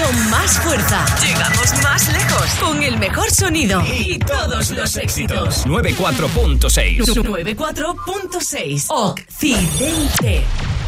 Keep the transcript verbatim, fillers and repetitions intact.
con más fuerza. Llegamos más lejos con el mejor sonido y todos los éxitos. noventa y cuatro punto seis. noventa y cuatro punto seis. Occidente.